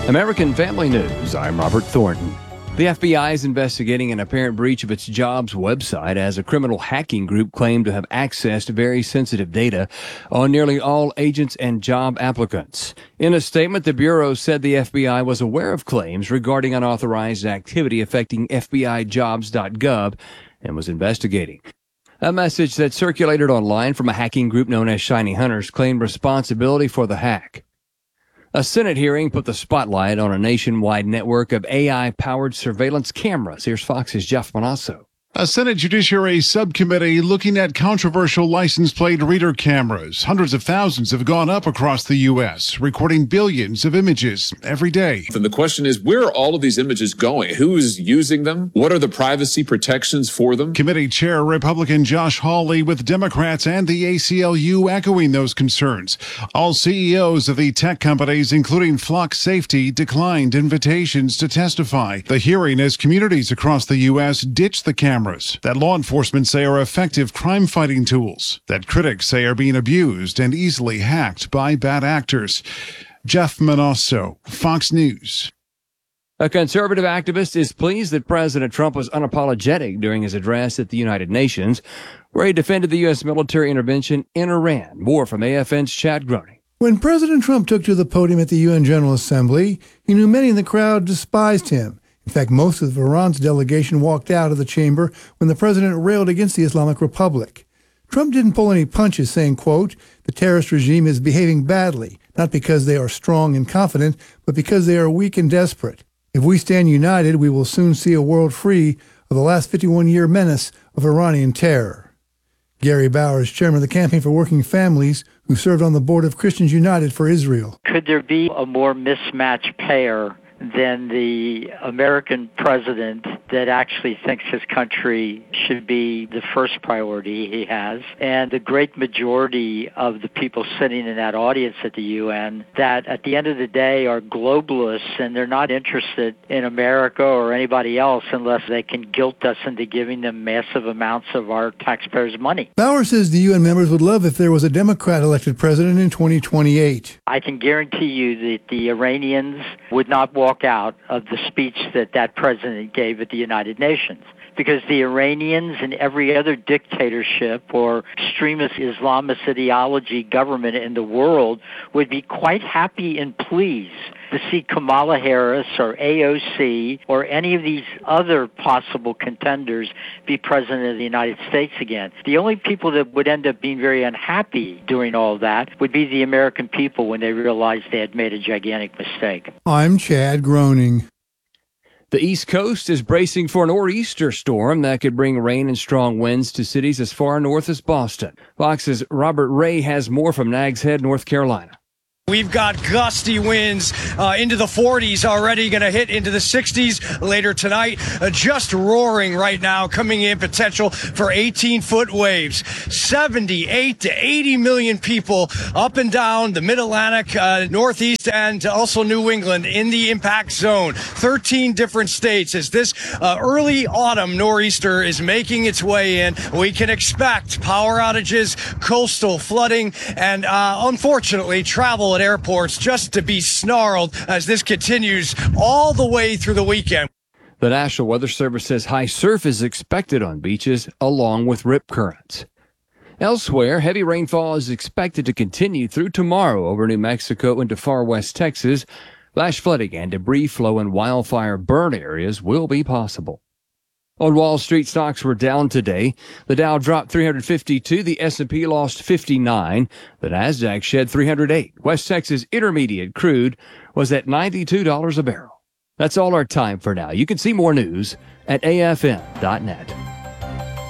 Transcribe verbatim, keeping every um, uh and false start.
American Family News, I'm Robert Thornton. The F B I is investigating an apparent breach of its jobs website as a criminal hacking group claimed to have accessed very sensitive data on nearly all agents and job applicants. In a statement, the Bureau said the F B I was aware of claims regarding unauthorized activity affecting F B I jobs dot gov and was investigating. A message that circulated online from a hacking group known as Shiny Hunters claimed responsibility for the hack. A Senate hearing put the spotlight on a nationwide network of A I-powered surveillance cameras. Here's Fox's Jeff Manasso. A Senate Judiciary subcommittee looking at controversial license plate reader cameras. Hundreds of thousands have gone up across the U S, recording billions of images every day. And the question is, where are all of these images going? Who's using them? What are the privacy protections for them? Committee Chair Republican Josh Hawley with Democrats and the A C L U echoing those concerns. All C E Os of the tech companies, including Flock Safety, declined invitations to testify. The hearing as communities across the U S ditched the cameras that law enforcement say are effective crime-fighting tools that critics say are being abused and easily hacked by bad actors. Jeff Manasso, Fox News. A conservative activist is pleased that President Trump was unapologetic during his address at the United Nations, where he defended the U S military intervention in Iran. More from A F N's Chad Groening. When President Trump took to the podium at the U N General Assembly, he knew many in the crowd despised him. In fact, most of Iran's delegation walked out of the chamber when the president railed against the Islamic Republic. Trump didn't pull any punches, saying, quote, "The terrorist regime is behaving badly, not because they are strong and confident, but because they are weak and desperate. If we stand united, we will soon see a world free of the last fifty-one-year menace of Iranian terror." Gary Bowers, chairman of the Campaign for Working Families, who served on the board of Christians United for Israel. Could there be a more mismatched pair than the American president that actually thinks his country should be the first priority he has, and the great majority of the people sitting in that audience at the U N that at the end of the day are globalists and they're not interested in America or anybody else unless they can guilt us into giving them massive amounts of our taxpayers' money. Bauer says the U N members would love if there was a Democrat elected president in twenty twenty-eight. I can guarantee you that the Iranians would not walk walk out of the speech that that president gave at the United Nations, because the Iranians and every other dictatorship or extremist Islamist ideology government in the world would be quite happy and pleased to see Kamala Harris or A O C or any of these other possible contenders be president of the United States again. The only people that would end up being very unhappy during all that would be the American people when they realized they had made a gigantic mistake. I'm Chad Groening. The East Coast is bracing for an nor'easter storm that could bring rain and strong winds to cities as far north as Boston. Fox's Robert Ray has more from Nags Head, North Carolina. We've got gusty winds uh, into the forties already, going to hit into the sixties later tonight. Uh, just roaring right now, coming in potential for eighteen-foot waves. seventy-eight to eighty million people up and down the Mid-Atlantic, uh, Northeast, and also New England in the impact zone. thirteen different states as this uh, early autumn nor'easter is making its way in. We can expect power outages, coastal flooding, and uh, unfortunately travel at airports just to be snarled as this continues all the way through the weekend. The National Weather Service says high surf is expected on beaches along with rip currents. Elsewhere, heavy rainfall is expected to continue through tomorrow over New Mexico into far west Texas. Flash flooding and debris flow in wildfire burn areas will be possible. On Wall Street, stocks were down today. The Dow dropped three hundred fifty-two. The S and P lost fifty-nine. The Nasdaq shed three hundred eight. West Texas Intermediate crude was at ninety-two dollars a barrel. That's all our time for now. You can see more news at A F N dot net.